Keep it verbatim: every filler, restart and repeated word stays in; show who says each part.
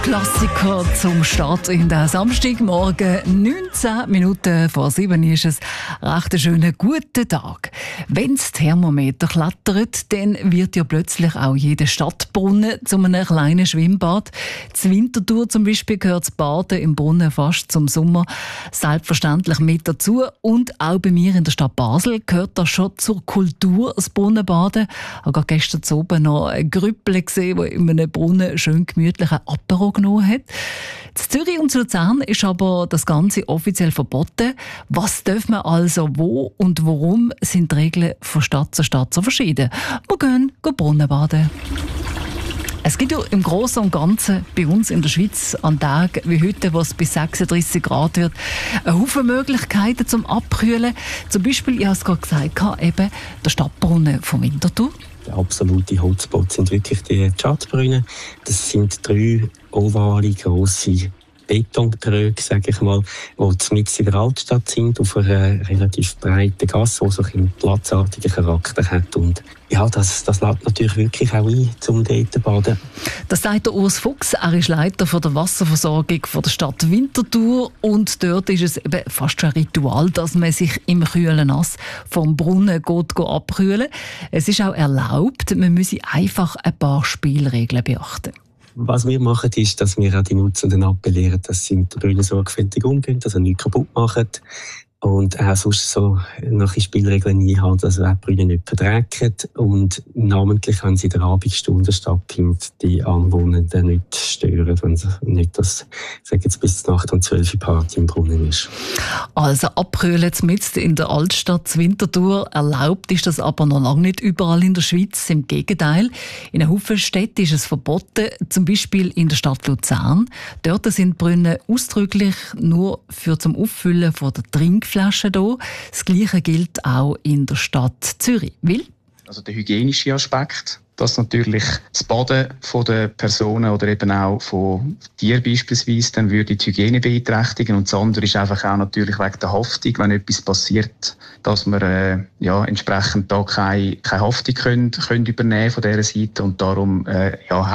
Speaker 1: Klassiker zum Start in den Samstagmorgen. neunzehn Minuten vor sieben ist es. Recht ein schöner, guten Tag. Wenn das Thermometer klettert, dann wird ja plötzlich auch jeder Stadtbrunnen zu einem kleinen Schwimmbad. Zur Winterthur zum Beispiel gehört das Baden im Brunnen fast zum Sommer selbstverständlich mit dazu. Und auch bei mir in der Stadt Basel gehört das schon zur Kultur, das Brunnenbaden. Ich habe gestern oben noch ein Grüppel gesehen, der in einem Brunnen schön gemütlichen Apero genommen hat. In Zürich und Luzern ist aber das Ganze offiziell verboten. Was darf man also wo und warum sind die Regeln von Stadt zu Stadt so verschieden? Wir gehen, gehen Brunnen baden. Es gibt ja im Großen und Ganzen bei uns in der Schweiz an Tagen wie heute, wo es bis sechsunddreissig Grad wird, eine Haufen Möglichkeiten zum Abkühlen. Zum Beispiel, ich habe es gerade gesagt, eben der Stadtbrunnen von Winterthur.
Speaker 2: Der absolute Hotspot sind wirklich die Schatzbrunnen. Das sind drei ovale, grosse Betontröge, sage ich mal, die mitten in der Altstadt sind, auf einer relativ breiten Gasse, die so einen platzartigen Charakter hat. Und ja, das, das lädt natürlich wirklich auch ein, zum dort zu baden.
Speaker 1: Das sagt der Urs Fuchs. Er ist Leiter von der Wasserversorgung von der Stadt Winterthur. Und dort ist es eben fast schon ein Ritual, dass man sich im kühlen Nass vom Brunnen geht, geht abkühlen. Es ist auch erlaubt, man müsse einfach ein paar Spielregeln beachten.
Speaker 2: Was wir machen, ist, dass wir an die Nutzenden appellieren, dass sie mit der Brüne sorgfältig umgehen, dass sie nichts kaputt machen. Und auch sonst so nach den Spielregeln einhalten, dass die Brüne nicht verdrecken. Und namentlich, wenn sie in der Abendstunde stattfindet, die Anwohner nicht stören, wenn sie nicht das, sagen jetzt bis Nacht um zwölf Uhr Party im Brunnen ist.
Speaker 1: Also abkühlen mitten in der Altstadt Winterthur. Erlaubt ist das aber noch lange nicht überall in der Schweiz. Im Gegenteil, in einem Haufen Städten ist es verboten, zum Beispiel in der Stadt Luzern. Dort sind Brunnen ausdrücklich nur für zum Auffüllen von der Trinkflasche da. Das Gleiche gilt auch in der Stadt Zürich. Will?
Speaker 3: Also der hygienische Aspekt, dass natürlich das Baden von der Personen oder eben auch von Tieren beispielsweise dann würde die Hygiene beeinträchtigen. Und das andere ist einfach auch natürlich wegen der Haftung, wenn etwas passiert, dass wir äh, ja, entsprechend da keine, keine Haftung können, können übernehmen von dieser Seite. Und darum äh, ja,